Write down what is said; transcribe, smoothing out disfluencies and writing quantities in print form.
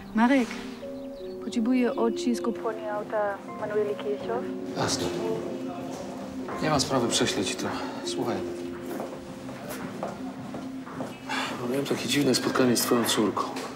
Marek, potrzebuję odcisku płonie auta Manueli Kirchhoff. Jasne. Nie ma sprawy, prześlę ci to. Słuchaj. Miałem takie dziwne spotkanie z twoją córką.